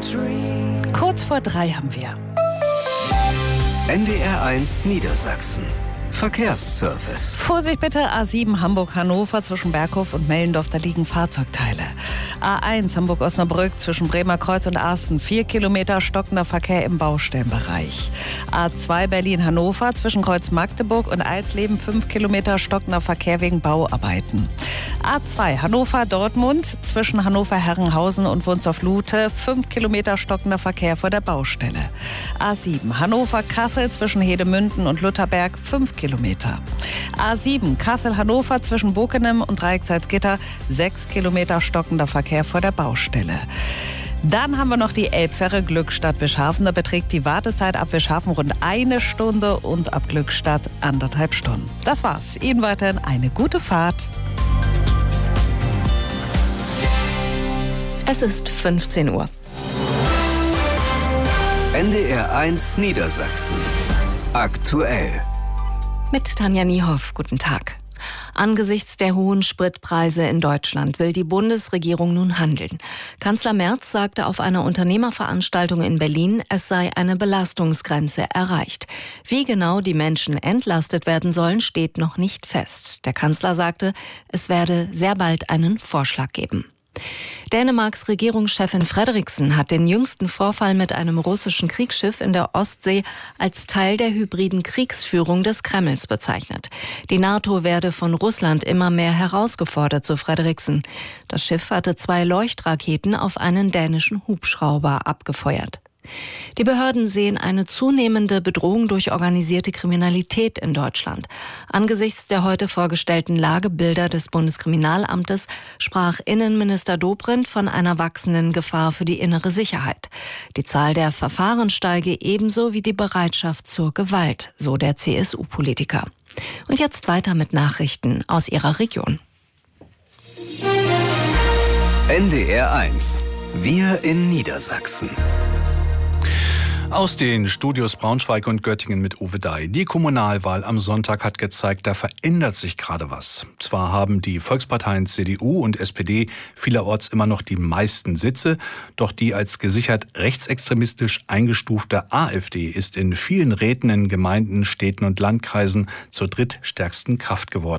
Kurz vor 3 haben wir. NDR1 Niedersachsen. Verkehrsservice. Vorsicht bitte, A7 Hamburg-Hannover zwischen Berghof und Mellendorf, da liegen Fahrzeugteile. A1 Hamburg-Osnabrück zwischen Bremer Kreuz und Arsten, 4 Kilometer stockender Verkehr im Baustellenbereich. A2 Berlin-Hannover zwischen Kreuz Magdeburg und Eilsleben, 5 Kilometer stockender Verkehr wegen Bauarbeiten. A2 Hannover-Dortmund zwischen Hannover-Herrenhausen und Wunsdorf-Lute, 5 Kilometer stockender Verkehr vor der Baustelle. A7 Hannover-Kassel zwischen Hedemünden und Lutherberg, 5 Kilometer. A7 Kassel-Hannover zwischen Bokenem und Dreiecksalzgitter, 6 Kilometer stockender Verkehr vor der Baustelle. Dann haben wir noch die Elbfähre Glückstadt-Wischhafen. Da beträgt die Wartezeit ab Wischhafen rund 1 Stunde und ab Glückstadt 1,5 Stunden. Das war's. Ihnen weiterhin eine gute Fahrt. Es ist 15 Uhr. NDR1 Niedersachsen. Aktuell. Mit Tanja Niehoff, guten Tag. Angesichts der hohen Spritpreise in Deutschland will die Bundesregierung nun handeln. Kanzler Merz sagte auf einer Unternehmerveranstaltung in Berlin, es sei eine Belastungsgrenze erreicht. Wie genau die Menschen entlastet werden sollen, steht noch nicht fest. Der Kanzler sagte, es werde sehr bald einen Vorschlag geben. Dänemarks Regierungschefin Frederiksen hat den jüngsten Vorfall mit einem russischen Kriegsschiff in der Ostsee als Teil der hybriden Kriegsführung des Kremls bezeichnet. Die NATO werde von Russland immer mehr herausgefordert, so Frederiksen. Das Schiff hatte 2 Leuchtraketen auf einen dänischen Hubschrauber abgefeuert. Die Behörden sehen eine zunehmende Bedrohung durch organisierte Kriminalität in Deutschland. Angesichts der heute vorgestellten Lagebilder des Bundeskriminalamtes sprach Innenminister Dobrindt von einer wachsenden Gefahr für die innere Sicherheit. Die Zahl der Verfahren steige ebenso wie die Bereitschaft zur Gewalt, so der CSU-Politiker. Und jetzt weiter mit Nachrichten aus ihrer Region. NDR1. Wir in Niedersachsen. Aus den Studios Braunschweig und Göttingen mit Uwe Dai. Die Kommunalwahl am Sonntag hat gezeigt, da verändert sich gerade was. Zwar haben die Volksparteien CDU und SPD vielerorts immer noch die meisten Sitze, doch die als gesichert rechtsextremistisch eingestufte AfD ist in vielen Räten in Gemeinden, Städten und Landkreisen zur drittstärksten Kraft geworden.